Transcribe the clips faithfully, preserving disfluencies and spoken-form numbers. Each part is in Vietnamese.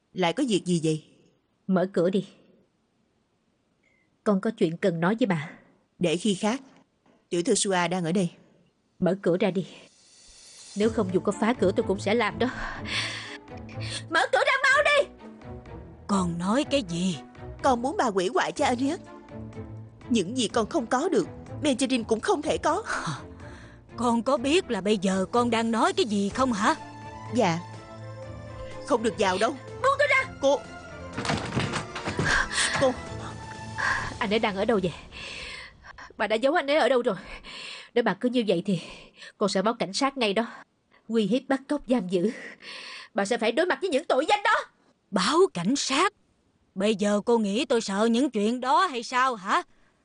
Lại có việc gì vậy? Mở cửa đi. Con có chuyện cần nói với bà. Để khi khác. Tiểu thư Sua đang ở đây. Mở cửa ra đi. Nếu không dù có phá cửa tôi cũng sẽ làm đó. Mở cửa ra mau đi. Con nói cái gì? Con muốn bà hủy hoại cho Arius. Những gì con không có được, Benjamin cũng không thể có. Con có biết là bây giờ con đang nói cái gì không hả? Dạ. Không được vào đâu. Buông tôi ra. Cô Cô Anh ấy đang ở đâu vậy? Bà đã giấu anh ấy ở đâu rồi? Nếu bà cứ như vậy thì con sẽ báo cảnh sát ngay đó. Uy hiếp bắt cóc giam giữ. Bà sẽ phải đối mặt với những tội danh đó. Báo cảnh sát? Bây giờ cô nghĩ tôi sợ những chuyện đó hay sao hả?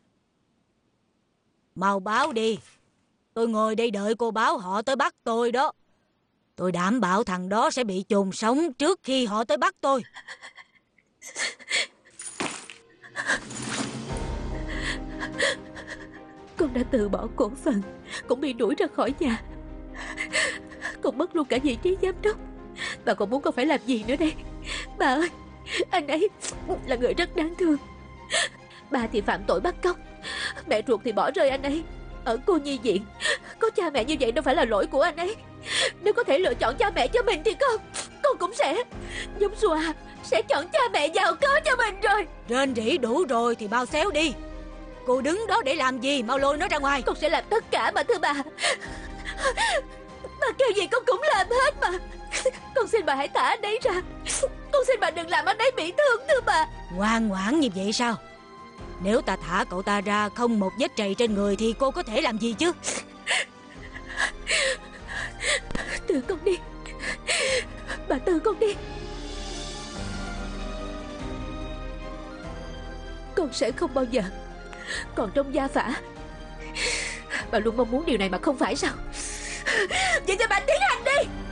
Mau báo đi. Tôi ngồi đây đợi cô báo họ tới bắt tôi đó. Tôi đảm bảo thằng đó sẽ bị chôn sống trước khi họ tới bắt tôi. Con đã từ bỏ cổ phần, cũng bị đuổi ra khỏi nhà. Con mất luôn cả vị trí giám đốc. Bà còn muốn con phải làm gì nữa đây? Bà ơi, anh ấy là người rất đáng thương. Bà thì phạm tội bắt cóc, mẹ ruột thì bỏ rơi anh ấy ở cô nhi viện. Có cha mẹ như vậy đâu phải là lỗi của anh ấy. Nếu có thể lựa chọn cha mẹ cho mình thì con Con cũng sẽ giống Sua, sẽ chọn cha mẹ giàu có cho mình rồi. Rên rỉ đủ rồi thì bao xéo đi. Cô đứng đó để làm gì? Mau lôi nó ra ngoài. Con sẽ làm tất cả mà thưa bà. Bà kêu gì con cũng làm hết mà. Con xin bà hãy thả anh ấy ra. Con xin bà đừng làm anh ấy bị thương thưa bà. Ngoan ngoãn như vậy sao? Nếu ta thả cậu ta ra không một vết trầy trên người thì cô có thể làm gì chứ? Tự con đi. Bà tự con đi. Con sẽ không bao giờ còn trong gia phả. Bà luôn mong muốn điều này mà không phải sao? Vậy thì bà tiến hành đi.